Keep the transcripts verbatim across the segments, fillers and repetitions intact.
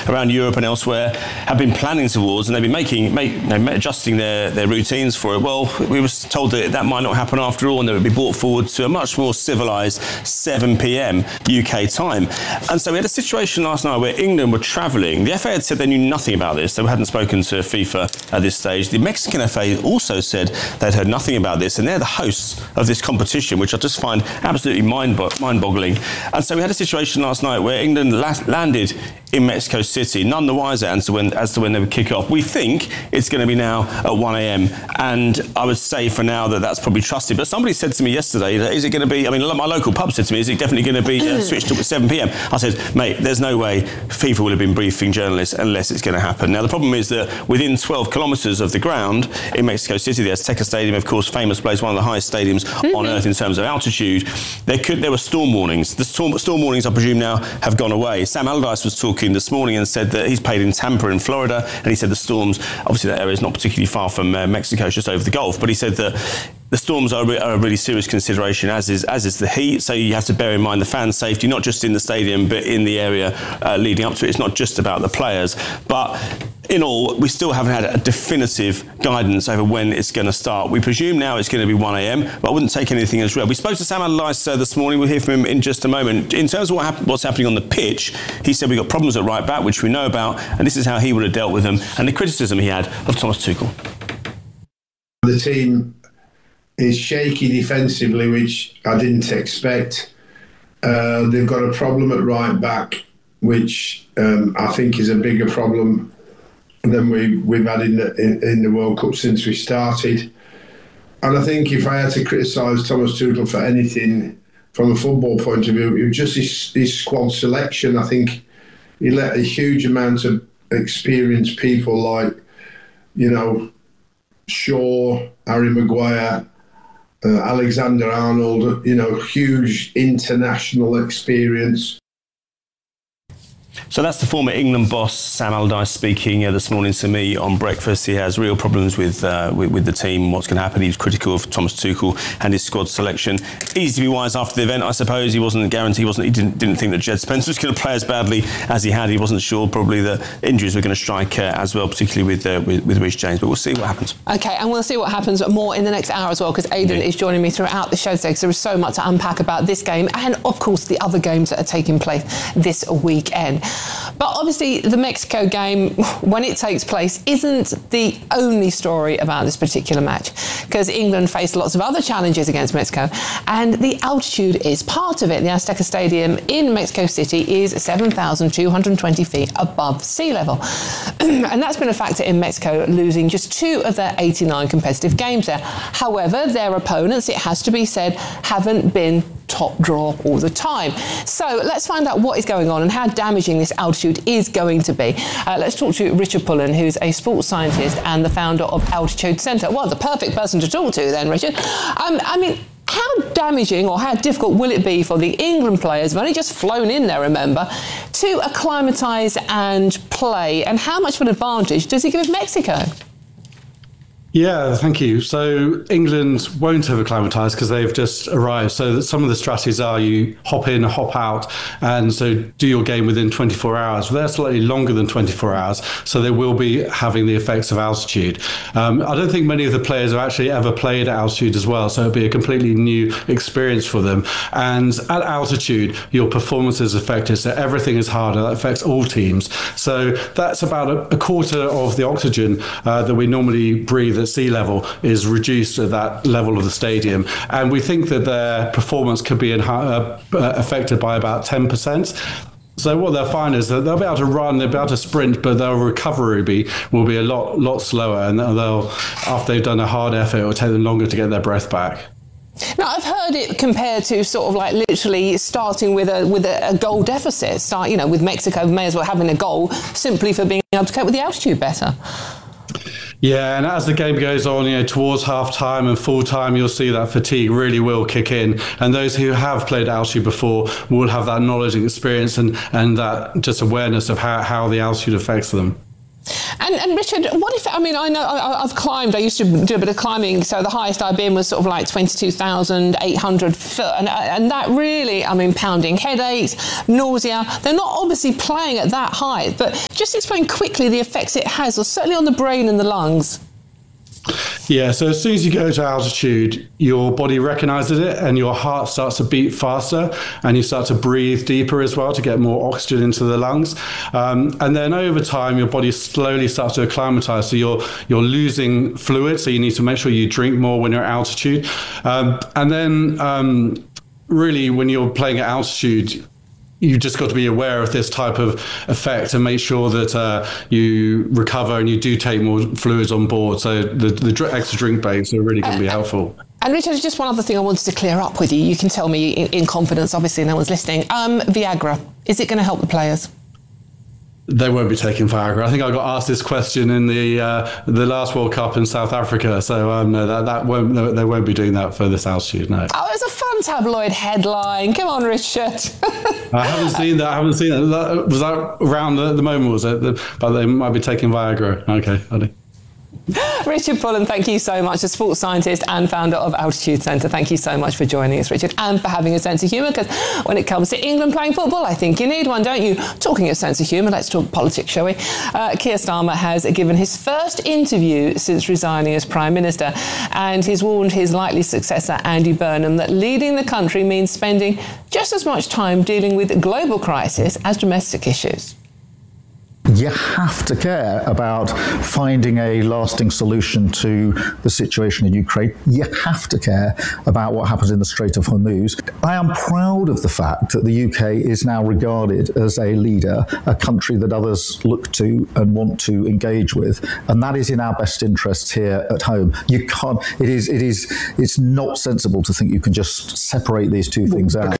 around Europe and elsewhere have been planning towards, and they've been making, make, you know, adjusting their, their routines for it. Well, we were told that that might not happen after all, and that it would be brought forward to a much more civilised seven p.m. U K time. And so we had a situation last night where England were travelling. The F A had said they knew nothing about this. They hadn't spoken to FIFA at this stage. The Mexican F A also said they'd heard nothing about this, and they're the hosts of this competition, which I just find absolutely mind mind-boggling. And so we had a situation last night where England la- landed in Mexico City, none the wiser as to when as to when they would kick off. We think it's going to be now at one a.m. and I would say for now that that's probably trusted. But somebody said to me yesterday, that is it going to be? I mean, my local pub said to me, is it definitely going to be uh, switched to seven p.m? I said, mate, there's no way FIFA will have been briefing journalists unless it's going to happen. Now the problem is that within twelve kilometres of the ground in Mexico City, the Azteca Stadium, of course, famous place, one of the highest stadiums mm-hmm. on earth in terms of altitude. There could there were storm warnings. The storm, storm warnings, I presume, now have gone away. Sam Allardyce was talking this morning and said that he's played in Tampa in Florida, and he said the storms, obviously that area is not particularly far from uh, Mexico, it's just over the Gulf, but he said that the storms are, are a really serious consideration, as is as is the heat. So you have to bear in mind the fan safety, not just in the stadium, but in the area uh, leading up to it. It's not just about the players, but in all, we still haven't had a definitive guidance over when it's going to start. We presume now it's going to be one a.m, but I wouldn't take anything as read. We spoke to Sam Allardyce uh, this morning. We'll hear from him in just a moment. In terms of what hap- what's happening on the pitch, he said we've got problems at right back, which we know about, and this is how he would have dealt with them, and the criticism he had of Thomas Tuchel. The team is shaky defensively, which I didn't expect. Uh, they've got a problem at right back, which um, I think is a bigger problem than we, we've had in the, in, in the World Cup since we started. And I think if I had to criticise Thomas Tuchel for anything from a football point of view, it was just his, his squad selection. I think he let a huge amount of experienced people like, you know, Shaw, Harry Maguire, uh, Alexander Arnold, you know, huge international experience. So that's the former England boss, Sam Allardyce, speaking uh, this morning to me on breakfast. He has real problems with, uh, with with the team, what's going to happen. He was critical of Thomas Tuchel and his squad selection. Easy to be wise after the event, I suppose. He wasn't guaranteed, he, wasn't, he didn't, didn't think that Jed Spencer was going to play as badly as he had. He wasn't sure probably that injuries were going to strike uh, as well, particularly with, uh, with with Reece James. But we'll see what happens. OK, and we'll see what happens more in the next hour as well, because Aidan yeah. is joining me throughout the show today, because there is so much to unpack about this game and, of course, the other games that are taking place this weekend. But obviously, the Mexico game, when it takes place, isn't the only story about this particular match, because England faced lots of other challenges against Mexico, and the altitude is part of it. The Azteca Stadium in Mexico City is seven thousand two hundred twenty feet above sea level. And that's been a factor in Mexico losing just two of their eighty-nine competitive games there. However, their opponents, it has to be said, haven't been top draw all the time. So let's find out what is going on and how damaging this altitude is going to be. Uh, let's talk to Richard Pullen, who's a sports scientist and the founder of Altitude Centre. Well, the perfect person to talk to then, Richard. Um, I mean, how damaging or how difficult will it be for the England players, who've only just flown in there, remember, to acclimatise and play? And how much of an advantage does it give Mexico? Yeah, thank you. So England won't have acclimatised because they've just arrived. So that some of the strategies are you hop in, hop out, and so do your game within twenty-four hours. But they're slightly longer than twenty-four hours, so they will be having the effects of altitude. Um, I don't think many of the players have actually ever played at altitude as well, so it'll be a completely new experience for them. And at altitude, your performance is affected, so everything is harder. That affects all teams. So that's about a, a quarter of the oxygen uh, that we normally breathe at sea level is reduced at that level of the stadium, and we think that their performance could be in, uh, affected by about ten percent. So what they'll find is that they'll be able to run, they'll be able to sprint, but their recovery be, will be a lot lot slower, and they'll, after they've done a hard effort, it will take them longer to get their breath back. Now, I've heard it compared to sort of like literally starting with a with a, a goal deficit. Start, you know, with Mexico may as well having a goal simply for being able to cope with the altitude better. Yeah, and as the game goes on, you know, towards half time and full time, you'll see that fatigue really will kick in. And those who have played altitude before will have that knowledge and experience and, and that just awareness of how, how the altitude affects them. And, and Richard, what if, I mean, I know I, I've climbed, I used to do a bit of climbing, so the highest I've been was sort of like twenty-two thousand eight hundred foot, and, and that really, I mean, pounding headaches, nausea, they're not obviously playing at that height, but just explain quickly the effects it has, or certainly on the brain and the lungs. Yeah, so as soon as you go to altitude, your body recognizes it and your heart starts to beat faster and you start to breathe deeper as well to get more oxygen into the lungs. Um, and then over time, your body slowly starts to acclimatize. So you're you're losing fluid, so you need to make sure you drink more when you're at altitude. Um, and then um, really, when you're playing at altitude, you've just got to be aware of this type of effect and make sure that uh, you recover and you do take more fluids on board. So the, the dr- extra drink breaks are really going to be helpful. And Richard, just one other thing I wanted to clear up with you. You can tell me in, in confidence, obviously no one's listening. Um, Viagra, is it going to help the players? They won't be taking Viagra. I think I got asked this question in the uh, the last World Cup in South Africa. So um, no, that that won't no, they won't be doing that for this altitude. No. Oh, it was a fun tabloid headline. Come on, Richard. I haven't seen that. I haven't seen that. that was that around at the moment? Was it? But they might be taking Viagra. Okay, I do. Richard Pullen, thank you so much, a sports scientist and founder of Altitude Centre. Thank you so much for joining us, Richard, and for having a sense of humour, because when it comes to England playing football, I think you need one, don't you? Talking of sense of humour, let's talk politics, shall we? Uh, Keir Starmer has given his first interview since resigning as Prime Minister, and he's warned his likely successor, Andy Burnham, that leading the country means spending just as much time dealing with global crisis as domestic issues. You have to care about finding a lasting solution to the situation in Ukraine. You have to care about what happens in the Strait of Hormuz. I am proud of the fact that the U K is now regarded as a leader, a country that others look to and want to engage with, and that is in our best interests here at home. You can't. It is. It is. It's not sensible to think you can just separate these two things out.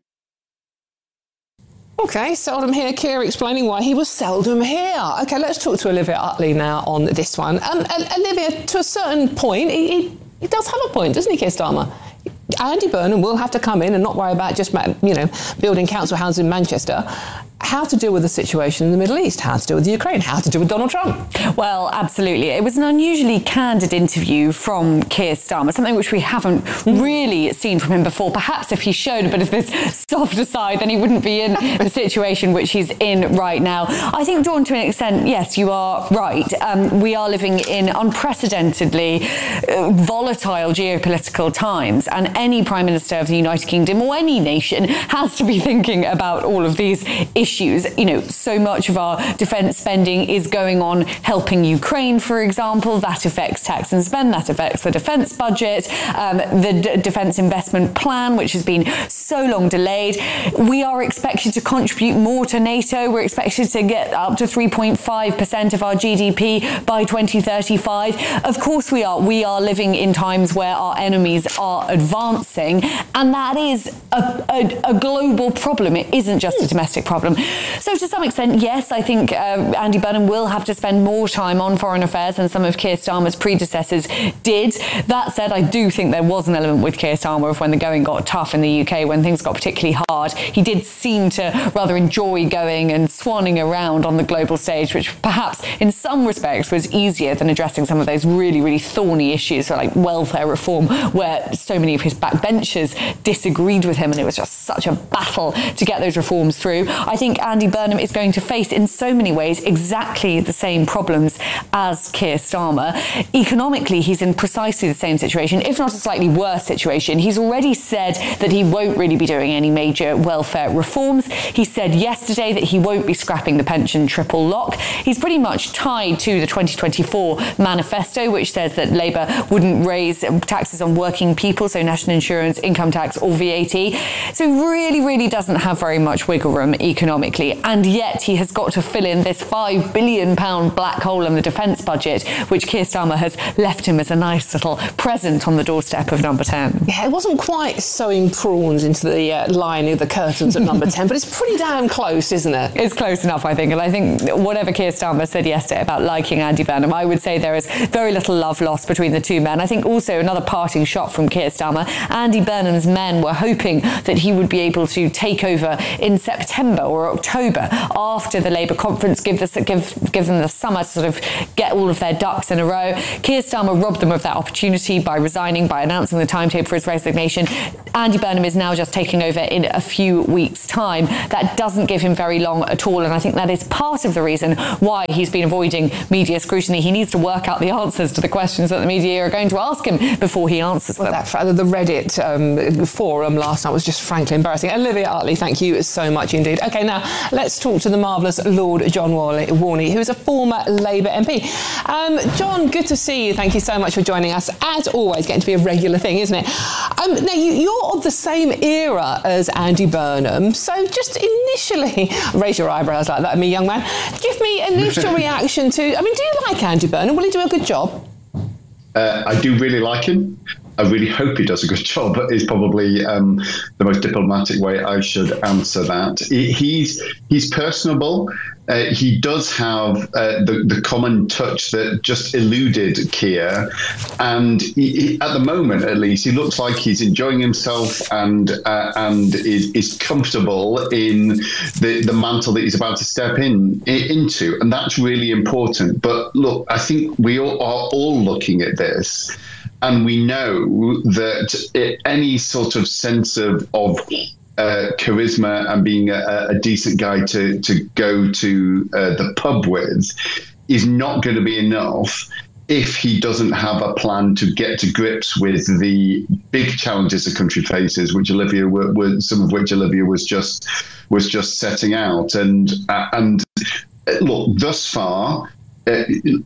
OK, seldom here, Keir explaining why he was seldom here. OK, let's talk to Olivia Utley now on this one. Um, Olivia, to a certain point, he, he, he does have a point, doesn't he, Keir Starmer? Andy Burnham will have to come in and not worry about just, you know, building council houses in Manchester. How to deal with the situation in the Middle East, how to deal with Ukraine, how to deal with Donald Trump. Well, absolutely. It was an unusually candid interview from Keir Starmer, something which we haven't really seen from him before. Perhaps if he showed a bit of this softer side, then he wouldn't be in the situation which he's in right now. I think, Dawn, to an extent, yes, you are right. Um, we are living in unprecedentedly uh, volatile geopolitical times, and any Prime Minister of the United Kingdom or any nation has to be thinking about all of these issues. Issues. You know, so much of our defence spending is going on helping Ukraine, for example. That affects tax and spend. That affects the defence budget, um, the D- Defence Investment Plan, which has been so long delayed. We are expected to contribute more to NATO. We're expected to get up to three point five percent of our G D P by twenty thirty-five. Of course we are. We are living in times where our enemies are advancing, and that is a, a, a global problem. It isn't just a domestic problem. So to some extent, yes, I think uh, Andy Burnham will have to spend more time on foreign affairs than some of Keir Starmer's predecessors did. That said, I do think there was an element with Keir Starmer of when the going got tough in the U K, when things got particularly hard. He did seem to rather enjoy going and swanning around on the global stage, which perhaps in some respects was easier than addressing some of those really, really thorny issues like welfare reform, where so many of his backbenchers disagreed with him, and it was just such a battle to get those reforms through. I think Andy Burnham is going to face, in so many ways, exactly the same problems as Keir Starmer. Economically, he's in precisely the same situation, if not a slightly worse situation. He's already said that he won't really be doing any major welfare reforms. He said yesterday that he won't be scrapping the pension triple lock. He's pretty much tied to the twenty twenty-four manifesto, which says that Labour wouldn't raise taxes on working people, so national insurance, income tax or V A T. So he really, really doesn't have very much wiggle room economically. And yet he has got to fill in this five billion pounds black hole in the defence budget, which Keir Starmer has left him as a nice little present on the doorstep of number ten. Yeah, it wasn't quite sewing prawns into the uh, lining of the curtains at number ten, but it's pretty damn close, isn't it? It's close enough, I think. And I think whatever Keir Starmer said yesterday about liking Andy Burnham, I would say there is very little love lost between the two men. I think also another parting shot from Keir Starmer, Andy Burnham's men were hoping that he would be able to take over in September or October, after the Labour conference, give, this, give, give them the summer to sort of get all of their ducks in a row. Keir Starmer robbed them of that opportunity by resigning, by announcing the timetable for his resignation. Andy Burnham is now just taking over in a few weeks' time. That doesn't give him very long at all, and I think that is part of the reason why he's been avoiding media scrutiny. He needs to work out the answers to the questions that the media are going to ask him before he answers them. Well, that, the Reddit um, forum last night was just frankly embarrassing. Olivia Hartley, thank you so much indeed. OK, now let's talk to the marvellous Lord John Warney, who is a former Labour M P. Um, John, good to see you. Thank you so much for joining us. As always, getting to be a regular thing, isn't it? Um, now, you, you're of the same era as Andy Burnham, so just initially, raise your eyebrows like that at me, young man. Give me an initial reaction to, I mean, do you like Andy Burnham? Will he do a good job? Uh, I do really like him. I really hope he does a good job, is probably um, the most diplomatic way I should answer that. He, he's he's personable. Uh, he does have uh, the, the common touch that just eluded Keir. And he, he, at the moment, at least, he looks like he's enjoying himself and uh, and is, is comfortable in the, the mantle that he's about to step in into. And that's really important. But look, I think we all are all looking at this. And we know that it, any sort of sense of, of uh, charisma and being a, a decent guy to, to go to uh, the pub with is not going to be enough if he doesn't have a plan to get to grips with the big challenges the country faces, which Olivia were, were some of which Olivia was just was just setting out. And uh, and look, thus far, Uh,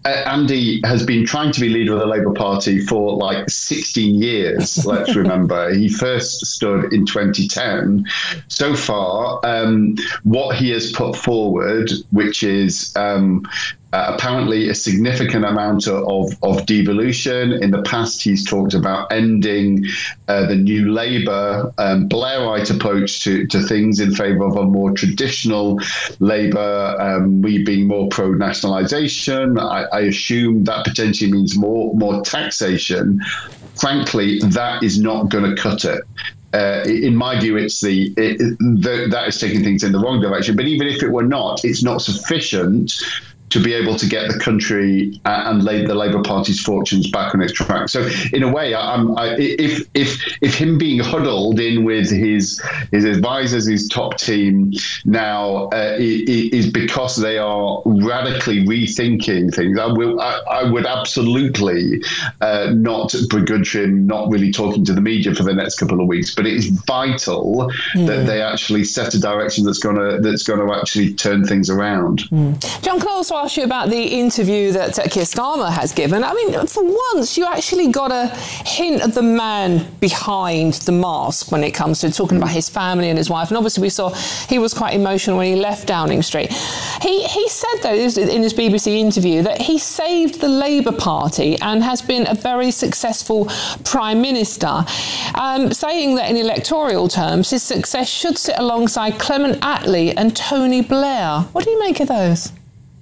Andy has been trying to be leader of the Labour Party for like sixteen years, let's remember. He first stood in twenty ten. So far, um, what he has put forward, which is um, uh, apparently a significant amount of, of devolution. In the past, he's talked about ending uh, the New Labour um, Blairite approach to, to things in favour of a more traditional Labour, um, we being more pro-nationalisation. I, I assume that potentially means more, more taxation. Frankly, that is not going to cut it. Uh, in my view, it's the, it, the that is taking things in the wrong direction. But even if it were not, it's not sufficient to be able to get the country and lay the Labour Party's fortunes back on its track. So, in a way, I'm, I, if if if him being huddled in with his his advisors, his top team now uh, is because they are radically rethinking things. I will, I, I would absolutely uh, not begrudge him not really talking to the media for the next couple of weeks. But it is vital mm. that they actually set a direction that's going to that's going to actually turn things around. Mm. John, can I also ask you about the interview that uh, Keir Starmer has given? I mean, for once, you actually got a hint of the man behind the mask when it comes to talking about his family and his wife. And obviously, we saw he was quite emotional when he left Downing Street. He he said, though, in his B B C interview, that he saved the Labour Party and has been a very successful Prime Minister, um, saying that in electoral terms, his success should sit alongside Clement Attlee and Tony Blair. What do you make of those?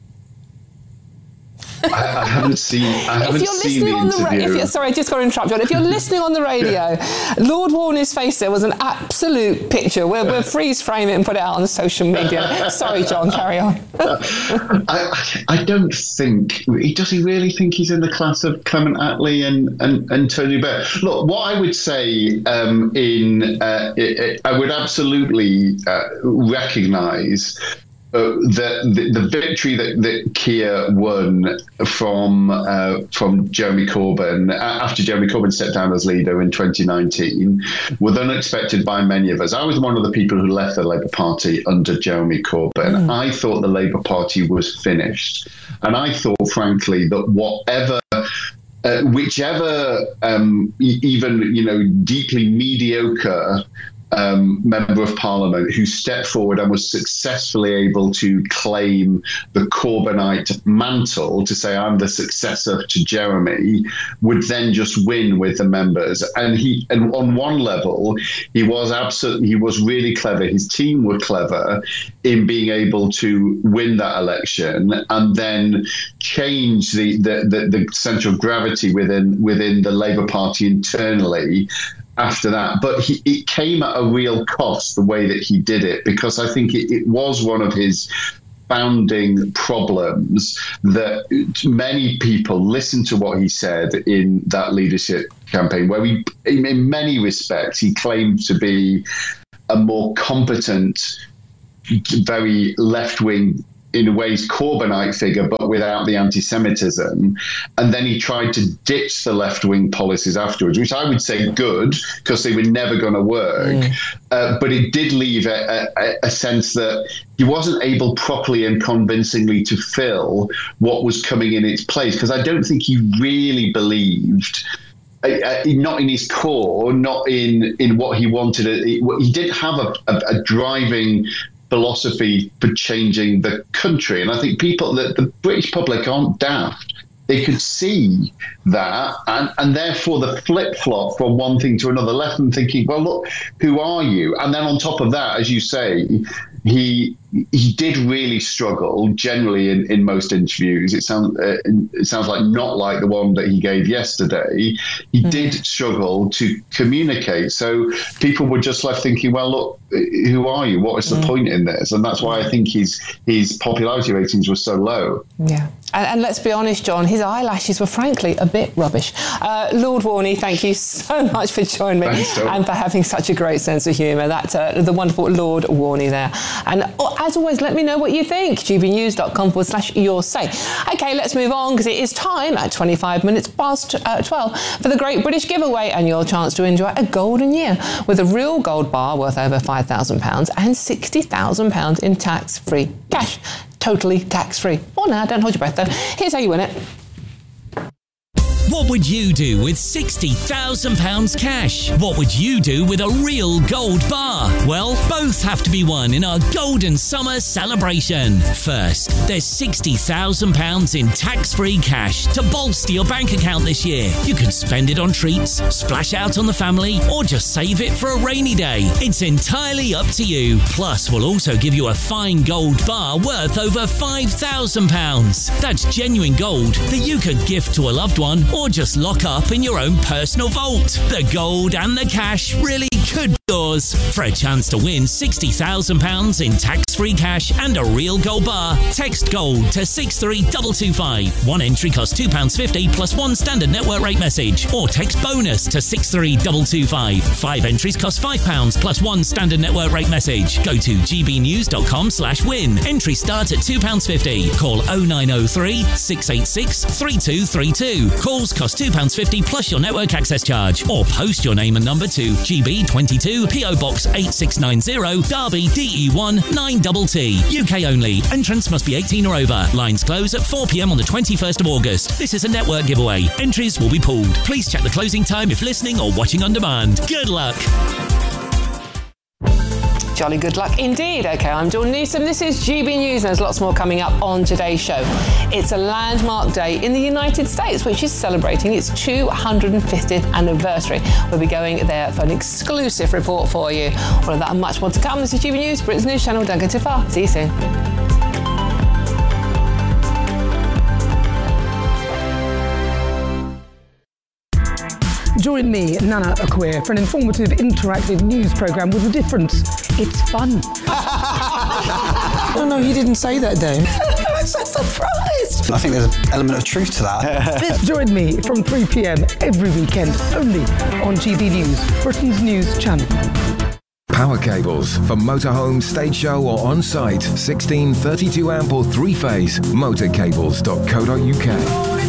I, I haven't seen. I haven't if you're seen listening the on the interview. ra- if you're, sorry, I just got to interrupt you. If you're listening on the radio, Lord Warner's face there was an absolute picture. We'll, we'll freeze frame it and put it out on social media. Sorry, John, carry on. I, I don't think does he really think he's in the class of Clement Attlee and, and, and Tony Blair. Look, what I would say um, in uh, it, it, I would absolutely uh, recognise. Uh, the, the the victory that, that Keir won from uh, from Jeremy Corbyn after Jeremy Corbyn stepped down as leader in twenty nineteen was unexpected by many of us. I was one of the people who left the Labour Party under Jeremy Corbyn. Mm. I thought the Labour Party was finished, and I thought, frankly, that whatever. Uh, whichever um, even you know deeply mediocre Um, member of Parliament who stepped forward and was successfully able to claim the Corbynite mantle to say I'm the successor to Jeremy would then just win with the members. And he, and on one level, he was absolutely, he was really clever. His team were clever in being able to win that election and then change the the, the, the central gravity within within the Labour Party internally. after that. But he, it came at a real cost, the way that he did it, because I think it, it was one of his founding problems that many people listened to what he said in that leadership campaign, where he, in many respects, he claimed to be a more competent, very left-wing, in ways, Corbynite figure, but without the anti-Semitism. And then he tried to ditch the left-wing policies afterwards, which I would say good, because they were never going to work. Mm. Uh, but it did leave a, a, a sense that he wasn't able properly and convincingly to fill what was coming in its place, because I don't think he really believed, Uh, not in his core, not in, in what he wanted. He didn't have a, a, a driving philosophy for changing the country. And I think people, that the British public aren't daft. They could see that, and, and therefore the flip-flop from one thing to another left them thinking, well, look, who are you? And then on top of that, as you say, he he did really struggle generally in, in most interviews. It sounds uh, it sounds like not like the one that he gave yesterday. He mm. did struggle to communicate. So people were just left thinking, well, look, who are you? What is the mm. point in this? And that's why I think his his popularity ratings were so low. Yeah. And, and let's be honest, John, his eyelashes were frankly a bit rubbish. Uh, Lord Warney, thank you so much for joining me Thanks, so. and for having such a great sense of humour. That's uh, the wonderful Lord Warney there. And oh, as always, let me know what you think. gbnews.com forward slash your say. OK, let's move on, because it is time at twenty-five minutes past uh, twelve for the Great British Giveaway and your chance to enjoy a golden year with a real gold bar worth over five thousand pounds and sixty thousand pounds in tax-free cash. Totally tax-free. Oh, no, don't hold your breath, though. Here's how you win it. What would you do with sixty thousand pounds cash? What would you do with a real gold bar? Well, both have to be won in our Golden Summer celebration. First, there's sixty thousand pounds in tax-free cash to bolster your bank account this year. You can spend it on treats, splash out on the family, or just save it for a rainy day. It's entirely up to you. Plus, we'll also give you a fine gold bar worth over five thousand pounds. That's genuine gold that you could gift to a loved one or just lock up in your own personal vault. The gold and the cash really could be yours. For a chance to win sixty thousand pounds in tax-free cash and a real gold bar, text GOLD to six three two two five. One entry costs two pounds fifty plus one standard network rate message, or text BONUS to six three two two five. Five entries cost five pounds plus one standard network rate message. Go to gbnews.com slash win. Entry start at two pounds fifty. Call oh nine oh three, six eight six, three two three two. Calls cost two pounds fifty plus your network access charge, or post your name and number to G B twenty-two P O Box eight six nine zero, Derby D E one nine T T. U K only. Entrance must be eighteen or over. Lines close at four p.m. on the twenty-first of August. This is a network giveaway. Entries will be pooled. Please check the closing time if listening or watching on demand. Good luck. Jolly good luck indeed. OK, I'm Dawn Newsome. This is G B News, and there's lots more coming up on today's show. It's a landmark day in the United States, which is celebrating its two hundred fiftieth anniversary. We'll be going there for an exclusive report for you. All of that and much more to come. This is G B News, Britain's news channel. Don't go too far. See you soon. Join me, Nana Akweer, for an informative, interactive news programme with a difference. It's fun. No, no, you didn't say that, Dave. I'm so surprised. I think there's an element of truth to that. Join me from three p.m. every weekend, only on G B News, Britain's news channel. Power cables for motorhome, stage show or on-site. sixteen, thirty-two amp or three-phase. motorcables dot co dot uk.